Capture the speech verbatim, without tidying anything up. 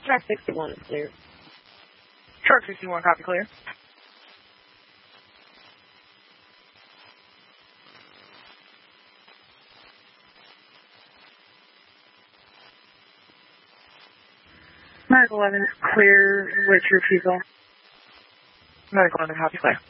Track sixty-one is clear. Truck sixty-one, copy clear. Medical eleven is clear with refusal. Medical eleven, copy clear.